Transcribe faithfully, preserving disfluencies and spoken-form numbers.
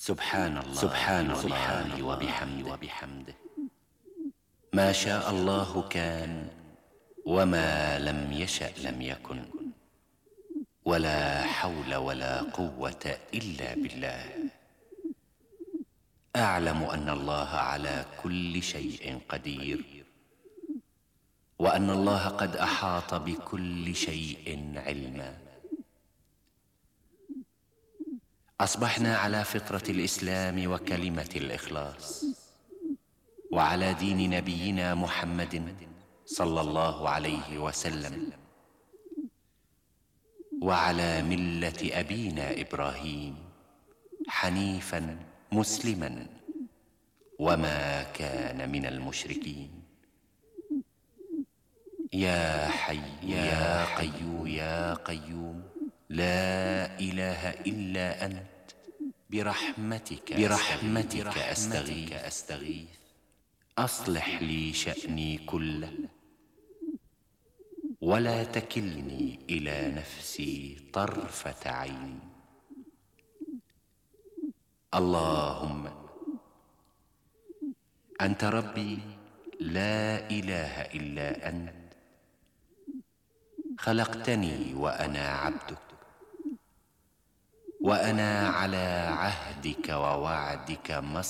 سبحان الله سبحان الله وبحمده, وبحمده ما شاء الله كان وما لم يشأ لم يكن ولا حول ولا قوة إلا بالله. أعلم أن الله على كل شيء قدير وأن الله قد أحاط بكل شيء علما. أصبحنا على فطرة الإسلام وكلمة الإخلاص وعلى دين نبينا محمد صلى الله عليه وسلم وعلى ملة أبينا إبراهيم حنيفا مسلما وما كان من المشركين. يا حي يا قيوم يا قيوم لا إله إلا أنت برحمتك برحمتك أستغيث, أستغيث أصلح لي شأني كله ولا تكلني إلى نفسي طرفة عين. اللهم أنت ربي لا إله إلا أنت، خلقتني وأنا عبدك وأنا على عهدك ووعدك ما